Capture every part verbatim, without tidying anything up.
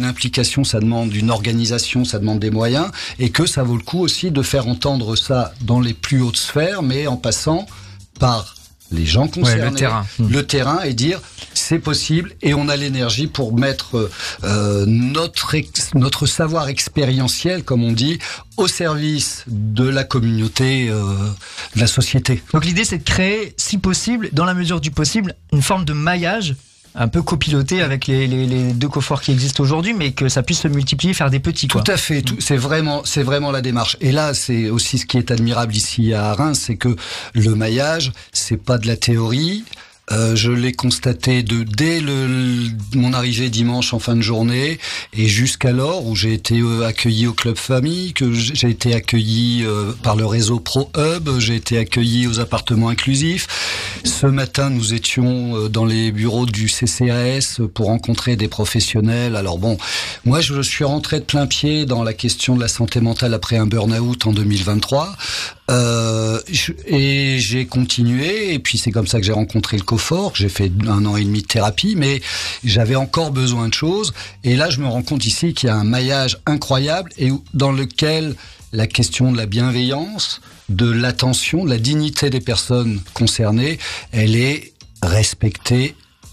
implication, ça demande une organisation, ça demande des moyens, et que ça vaut le coup aussi de faire entendre ça dans les plus hautes sphères, mais en passant par les gens concernés, ouais, le terrain, le terrain, et dire c'est possible, et on a l'énergie pour mettre euh, notre ex, notre savoir expérientiel, comme on dit, au service de la communauté, euh, de la société. Donc l'idée, c'est de créer, si possible, dans la mesure du possible, une forme de maillage un peu copiloté avec les, les, les deux coforts qui existent aujourd'hui, mais que ça puisse se multiplier, faire des petits, quoi. Tout à fait. Tout, c'est vraiment, c'est vraiment la démarche. Et là, c'est aussi ce qui est admirable ici à Reims, c'est que le maillage, c'est pas de la théorie. Euh, je l'ai constaté de, dès le, le, mon arrivée dimanche en fin de journée et jusqu'alors où j'ai été euh, accueilli au Club Famille, que j'ai été accueilli euh, par le réseau Pro Hub, j'ai été accueilli aux appartements inclusifs. Ce matin, nous étions euh, dans les bureaux du C C A S pour rencontrer des professionnels. Alors bon, moi je suis rentré de plein pied dans la question de la santé mentale après un burn-out en deux mille vingt-trois. Euh, et j'ai continué, et puis c'est comme ça que j'ai rencontré le Cofort. J'ai fait un an et demi de thérapie, mais j'avais encore besoin de choses. Et là, je me rends compte ici qu'il y a un maillage incroyable et dans lequel la question de la bienveillance, de l'attention, de la dignité des personnes concernées, elle est respectée,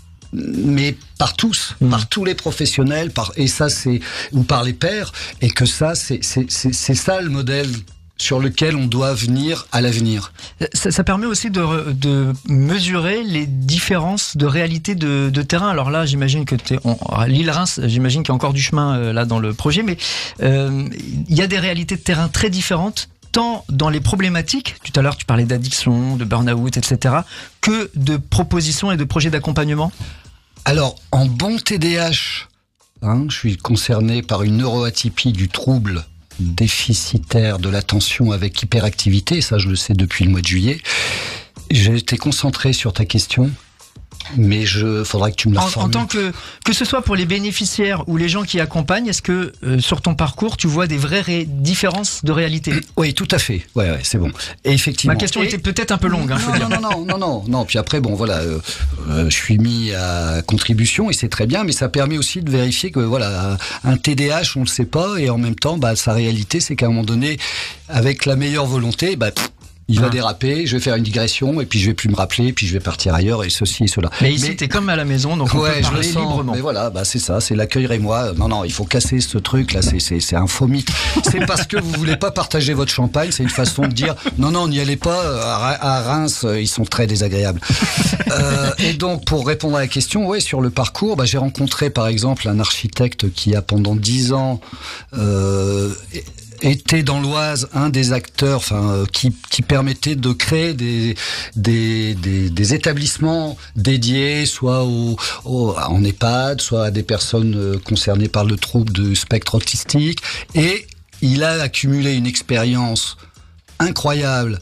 mais par tous, mmh. par tous les professionnels, par, et ça c'est, ou par les pairs, et que ça c'est, c'est, c'est, c'est ça le modèle sur lequel on doit venir à l'avenir. Ça, ça permet aussi de, de mesurer les différences de réalité de, de terrain. Alors là, j'imagine que t'es, on, l'île Reims, j'imagine qu'il y a encore du chemin euh, là dans le projet, mais euh, il y a des réalités de terrain très différentes, tant dans les problématiques, tout à l'heure tu parlais d'addiction, de burn-out, et cetera, que de propositions et de projets d'accompagnement. Alors, en bon T D A H, hein, je suis concerné par une neuroatypie du trouble déficitaire de l'attention avec hyperactivité, ça je le sais depuis le mois de juillet. J'ai été concentré sur ta question, mais je faudra que tu me la reformules. En, en tant que que ce soit pour les bénéficiaires ou les gens qui accompagnent, est-ce que euh, sur ton parcours tu vois des vraies ré- différences de réalité? Oui, tout à fait. Ouais, ouais, c'est bon. Et effectivement. Ma question et... était peut-être un peu longue. Hein, non, faut non, dire. non, non, non, non, non. Puis après, bon, voilà, euh, euh, je suis mis à contribution et c'est très bien, mais ça permet aussi de vérifier que voilà, un T D A H, on le sait pas, et en même temps, bah, sa réalité, c'est qu'à un moment donné, avec la meilleure volonté, bah. Pff, il va ah. déraper, je vais faire une digression, et puis je vais plus me rappeler, puis je vais partir ailleurs, et ceci et cela. Mais ici, mais... t'es comme à la maison, donc on ouais, peut parler je le sens, librement. Mais voilà, bah c'est ça, c'est l'accueil et moi. Non, non, il faut casser ce truc là, c'est c'est c'est un faux mythe. C'est parce que vous voulez pas partager votre champagne, c'est une façon de dire non, non, n'y allez pas. À Reims, ils sont très désagréables. euh, et donc, pour répondre à la question, ouais, sur le parcours, bah j'ai rencontré par exemple un architecte qui a pendant dix ans euh, était dans l'Oise un des acteurs, enfin, euh, qui, qui permettait de créer des, des, des, des établissements dédiés, soit au, au, en EHPAD, soit à des personnes euh, concernées par le trouble du spectre autistique. Et il a accumulé une expérience incroyable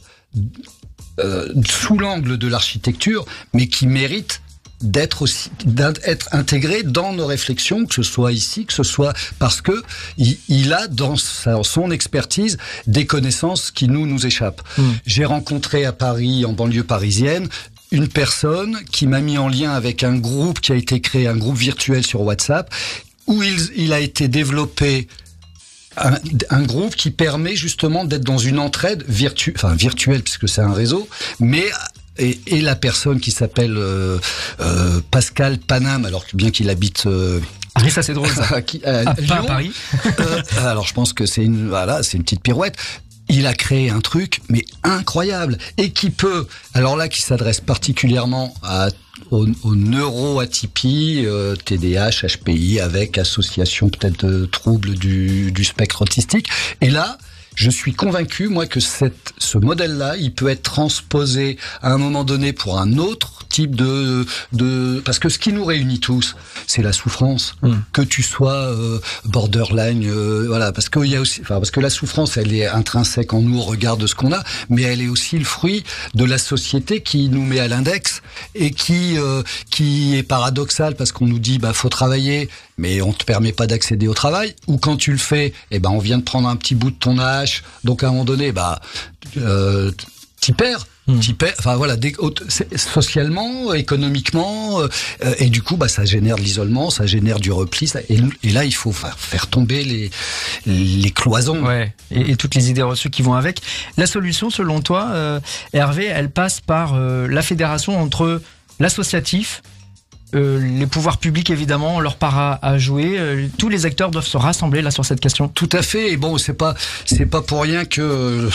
euh, sous l'angle de l'architecture, mais qui mérite d'être aussi d'être intégré dans nos réflexions, que ce soit ici, que ce soit parce que il, il a dans sa, son expertise des connaissances qui nous nous échappent. Mmh. J'ai rencontré à Paris, en banlieue parisienne, une personne qui m'a mis en lien avec un groupe qui a été créé, un groupe virtuel sur WhatsApp, où il, il a été développé un, un groupe qui permet justement d'être dans une entraide virtu, enfin virtuelle puisque c'est un réseau, mais Et, et la personne qui s'appelle euh, euh, Pascal Panam, alors bien qu'il habite euh, ah oui, ça c'est drôle ça. qui, euh, ah, Lyon, pas à Paris. euh, alors je pense que c'est une voilà, c'est une petite pirouette. Il a créé un truc mais incroyable et qui peut, alors là qui s'adresse particulièrement à aux, aux neuroatypies, euh, T D A H, H P I, avec association peut-être de troubles du, du spectre autistique. Et là, je suis convaincu, moi, que cette, ce modèle-là, il peut être transposé à un moment donné pour un autre type de, de, parce que ce qui nous réunit tous, c'est la souffrance. Mmh. Que tu sois euh, borderline, euh, voilà, parce qu'il y a aussi, enfin, parce que la souffrance, elle est intrinsèque en nous au regard de ce qu'on a, mais elle est aussi le fruit de la société qui nous met à l'index et qui, euh, qui est paradoxale parce qu'on nous dit, bah, faut travailler, mais on te permet pas d'accéder au travail. Ou quand tu le fais, eh ben, on vient de prendre un petit bout de ton âge. Donc à un moment donné, bah, euh, t'y perds. Mmh. Enfin voilà, des, socialement, économiquement, euh, et du coup, bah, ça génère de l'isolement, ça génère du repli, ça, et, et là, il faut faire, faire tomber les, les cloisons. Ouais, et, et toutes les idées reçues qui vont avec. La solution, selon toi, euh, Hervé, elle passe par euh, la fédération entre l'associatif, Euh, les pouvoirs publics, évidemment, ont leur part à, à jouer. Euh, tous les acteurs doivent se rassembler là sur cette question. Tout à fait. Et bon, c'est pas c'est pas pour rien que euh,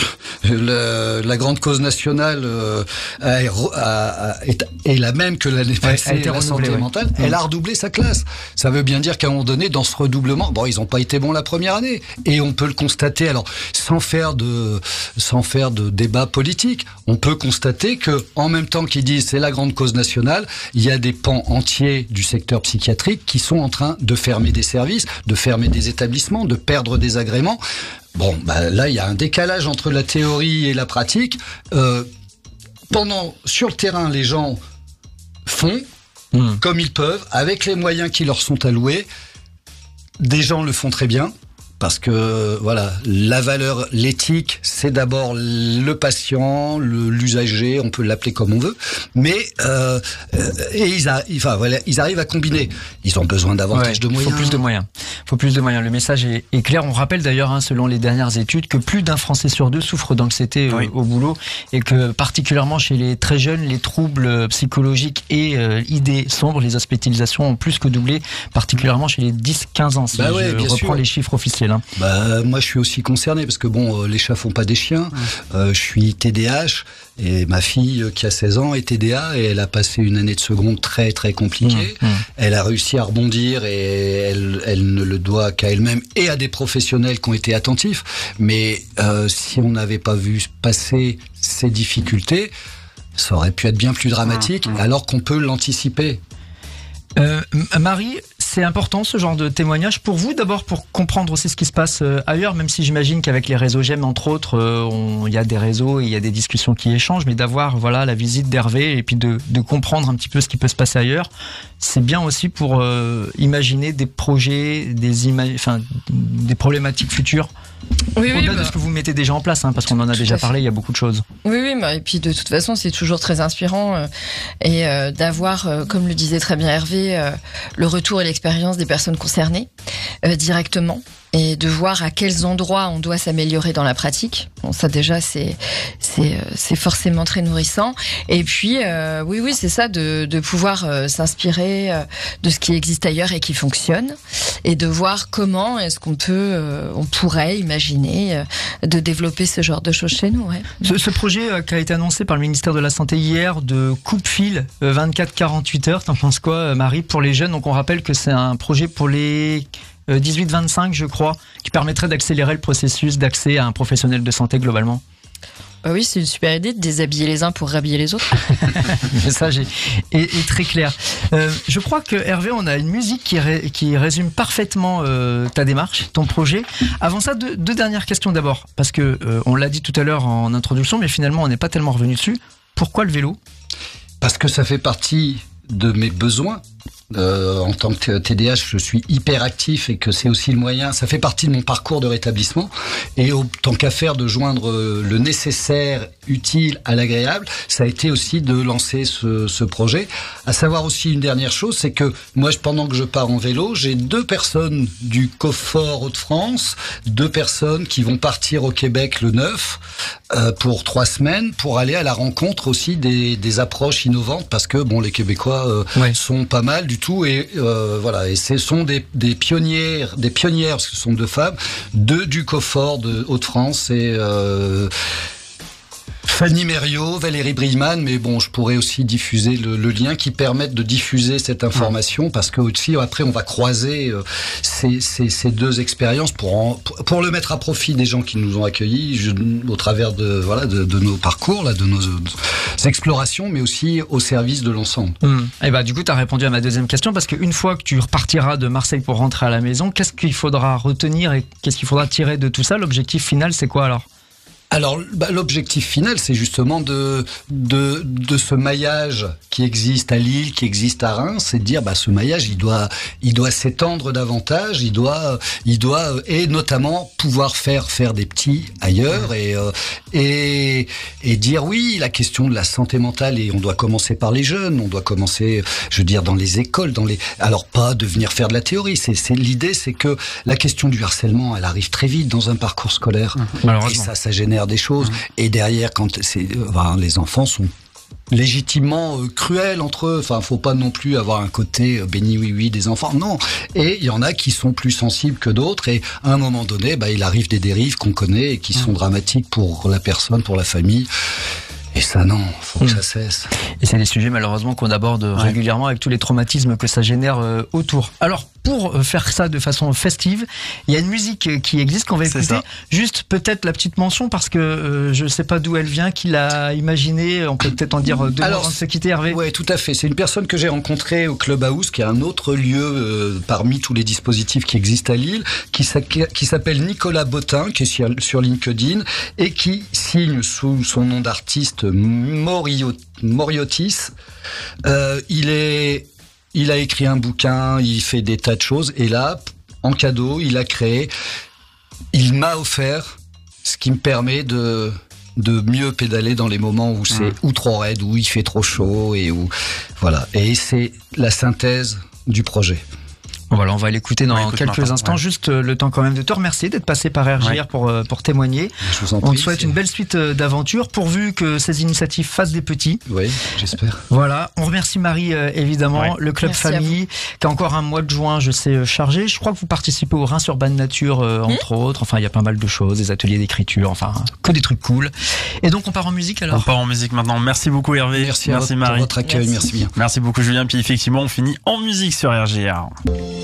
la, la grande cause nationale euh, a, a, a, est, est la même que l'année passée. Ouais, la santé ouais. mentale, mmh. Elle a redoublé sa classe. Ça veut bien dire qu'à un moment donné, dans ce redoublement, bon, ils n'ont pas été bons la première année, et on peut le constater. Alors, sans faire de sans faire de débat politique, on peut constater que en même temps qu'ils disent c'est la grande cause nationale, il y a des pans entiers du secteur psychiatrique qui sont en train de fermer des services, de fermer des établissements, de perdre des agréments. Bon, bah là, il y a un décalage entre la théorie et la pratique. Euh, pendant, sur le terrain, les gens font mmh. comme ils peuvent, avec les moyens qui leur sont alloués. Des gens le font très bien. Parce que voilà, la valeur, l'éthique, c'est d'abord le patient, le, l'usager, on peut l'appeler comme on veut, mais euh, et ils, a, enfin, voilà, ils arrivent à combiner. Ils ont besoin davantage ouais, de moyens. Il faut plus de moyens. Il faut plus de moyens. Le message est, est clair. On rappelle d'ailleurs, hein, selon les dernières études, que plus d'un Français sur deux souffre d'anxiété oui. au, au boulot, et que particulièrement chez les très jeunes, les troubles psychologiques et euh, idées sombres, les hospitalisations ont plus que doublé, particulièrement chez les dix quinze ans. Si bah ouais, je reprends sûr. les chiffres officiels. Bah, moi, je suis aussi concerné parce que bon, les chats font pas des chiens. Mmh. Euh, je suis T D A H et ma fille qui a seize ans est T D A et elle a passé une année de seconde très très compliquée. Mmh. Mmh. Elle a réussi à rebondir et elle, elle ne le doit qu'à elle-même et à des professionnels qui ont été attentifs. Mais euh, si on n'avait pas vu passer ces difficultés, ça aurait pu être bien plus dramatique, mmh. alors qu'on peut l'anticiper. Euh, Marie, c'est important ce genre de témoignage pour vous, d'abord pour comprendre aussi ce qui se passe ailleurs, même si j'imagine qu'avec les réseaux J'aime entre autres, il y a des réseaux et il y a des discussions qui échangent, mais d'avoir voilà la visite d'Hervé et puis de, de comprendre un petit peu ce qui peut se passer ailleurs, c'est bien aussi pour euh, imaginer des projets, des, ima- enfin, des problématiques futures. Oui, Au-delà oui, de bah, ce que vous mettez déjà en place, hein, parce qu'on en a déjà parlé, il y a beaucoup de choses. Oui, oui, bah, et puis de toute façon, c'est toujours très inspirant euh, et euh, d'avoir, euh, comme le disait très bien Hervé, euh, le retour et l'expérience des personnes concernées euh, directement. Et de voir à quels endroits on doit s'améliorer dans la pratique. Bon, ça déjà c'est c'est c'est forcément très nourrissant. Et puis euh, oui oui c'est ça de de pouvoir euh, s'inspirer euh, de ce qui existe ailleurs et qui fonctionne, et de voir comment est-ce qu'on peut euh, on pourrait imaginer euh, de développer ce genre de choses chez nous. Ouais. Ce, ce projet euh, qui a été annoncé par le ministère de la Santé hier de coupe-fil euh, vingt-quatre quarante-huit heures, t'en penses quoi, Marie, pour les jeunes? Donc on rappelle que c'est un projet pour les dix-huit vingt-cinq, je crois, qui permettrait d'accélérer le processus d'accès à un professionnel de santé globalement. Bah oui, c'est une super idée de déshabiller les uns pour rhabiller les autres. Le message est, est, est très clair. Euh, je crois que Hervé, on a une musique qui, ré, qui résume parfaitement euh, ta démarche, ton projet. Avant ça, deux, deux dernières questions d'abord, parce que euh, on l'a dit tout à l'heure en introduction, mais finalement on n'est pas tellement revenu dessus. Pourquoi le vélo? Parce que ça fait partie de mes besoins. Euh, en tant que T D A H, je suis hyper actif et que c'est aussi le moyen, ça fait partie de mon parcours de rétablissement, et autant qu'à faire de joindre le nécessaire, utile à l'agréable, ça a été aussi de lancer ce, ce projet. À savoir aussi une dernière chose, c'est que moi, pendant que je pars en vélo, j'ai deux personnes du Cofort Hauts-de-France, deux personnes qui vont partir au Québec le neuf euh, pour trois semaines pour aller à la rencontre aussi des, des approches innovantes, parce que bon, les Québécois euh, ouais. sont pas mal du tout, et euh, voilà, et ce sont des, des pionnières, des pionnières, parce que ce sont deux femmes, deux du Cofort de Hauts-de-France, et euh, Fanny Mériot, Valérie Brieman, mais bon, je pourrais aussi diffuser le, le lien qui permette de diffuser cette information, parce que aussi après on va croiser euh, ces, ces, ces deux expériences pour, en, pour le mettre à profit des gens qui nous ont accueillis, je, au travers de voilà de, de nos parcours là, de nos, nos explorations, mais aussi au service de l'ensemble. Mmh. Et bah du coup, tu as répondu à ma deuxième question, parce qu'une fois que tu repartiras de Marseille pour rentrer à la maison, qu'est-ce qu'il faudra retenir et qu'est-ce qu'il faudra tirer de tout ça? L'objectif final, c'est quoi alors? Alors, bah, l'objectif final, c'est justement de, de, de ce maillage qui existe à Lille, qui existe à Reims, c'est de dire, bah, ce maillage, il doit, il doit s'étendre davantage, il doit, il doit, et notamment pouvoir faire, faire des petits ailleurs et, euh, et, et dire oui, la question de la santé mentale, et on doit commencer par les jeunes, on doit commencer, je veux dire, dans les écoles, dans les, alors pas de venir faire de la théorie, c'est, c'est, l'idée, c'est que la question du harcèlement, elle arrive très vite dans un parcours scolaire. Mmh. Et ça, ça génère des choses. Mmh. Et derrière, quand c'est, enfin, les enfants sont légitimement euh, cruels entre eux. Enfin, faut pas non plus avoir un côté euh, béni oui oui des enfants. Non. Et il y en a qui sont plus sensibles que d'autres. Et à un moment donné, bah, il arrive des dérives qu'on connaît et qui mmh. sont dramatiques pour la personne, pour la famille. Et ça, non, faut que mmh. ça cesse. Et c'est des sujets, malheureusement, qu'on aborde ouais. régulièrement avec tous les traumatismes que ça génère euh, autour. Alors, pour faire ça de façon festive, il y a une musique qui existe qu'on va écouter. Ça. Juste peut-être la petite mention, parce que euh, je ne sais pas d'où elle vient, qui l'a imaginée. On peut peut-être en dire deux mots avant de se quitter, Hervé. Oui, tout à fait. C'est une personne que j'ai rencontrée au Clubhouse, qui est un autre lieu euh, parmi tous les dispositifs qui existent à Lille, qui, qui s'appelle Nicolas Bottin, qui est sur, sur LinkedIn, et qui signe sous son nom d'artiste Morio, Moriotis. Euh, il est... Il a écrit un bouquin, il fait des tas de choses, et là, en cadeau, il a créé, il m'a offert ce qui me permet de, de mieux pédaler dans les moments où c'est mmh. ou trop raide, où il fait trop chaud, et où, voilà. Et c'est la synthèse du projet. Voilà, on va l'écouter dans ouais, quelques maintenant, instants. Ouais. Juste le temps quand même de te remercier d'être passé par R J R ouais. pour, pour témoigner. Je vous en prie, on te souhaite c'est... une belle suite d'aventures, pourvu que ces initiatives fassent des petits. Oui, j'espère. Voilà, on remercie Marie évidemment, ouais. le Club Merci Famille, qui a encore un mois de juin, je sais, chargé. Je crois que vous participez au Reims Urban Nature, euh, entre mmh. autres. Enfin, il y a pas mal de choses, des ateliers d'écriture, enfin, que des trucs cool. Et donc, on part en musique alors. On part en musique maintenant. Merci beaucoup Hervé. Merci, Merci à Marie. Pour votre accueil, merci. merci bien. Merci beaucoup Julien. Puis effectivement, on finit en musique sur R J R.